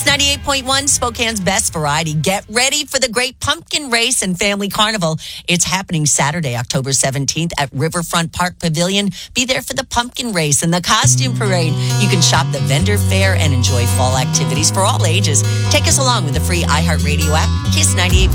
98.1, Spokane's best variety. Get ready for the Great Pumpkin Race and Family Carnival. It's happening Saturday, October 17th at Riverfront Park Pavilion. Be there for the pumpkin race and the costume parade. You can shop the vendor fair and enjoy fall activities for all ages. Take us along with the free iHeartRadio app, Kiss 98.1.